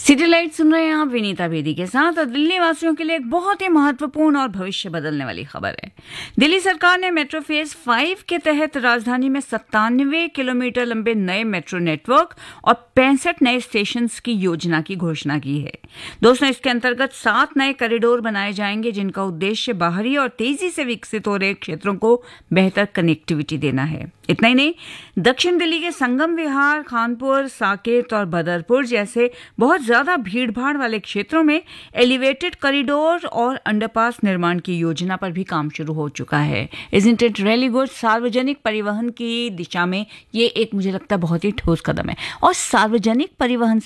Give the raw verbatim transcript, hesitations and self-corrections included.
City light सुन रहे हैं आप विनीता बेदी के साथ। और दिल्ली वासियों के लिए एक बहुत ही महत्वपूर्ण और भविष्य बदलने वाली खबर है। दिल्ली सरकार ने मेट्रो फेज फाइव के तहत राजधानी में सत्तानवे किलोमीटर लंबे नए मेट्रो नेटवर्क और पैंसठ नए स्टेशन की योजना की घोषणा की है। दोस्तों, इसके अंतर्गत सात नए कॉरिडोर बनाए जाएंगे जिनका उद्देश्य बाहरी और तेजी से विकसित हो रहे क्षेत्रों को बेहतर कनेक्टिविटी देना है। इतना ही नहीं, दक्षिण दिल्ली के संगम विहार, खानपुर, साकेत और बदरपुर जैसे बहुत ज्यादा भीड़भाड़ वाले क्षेत्रों में एलिवेटेड कॉरिडोर और अंडरपास निर्माण की योजना पर भी काम शुरू हो चुका है। Isn't it really good? सार्वजनिक परिवहन की दिशा में ये एक मुझे लगता है बहुत ही ठोस कदम है। और सार्वजनिक परिवहन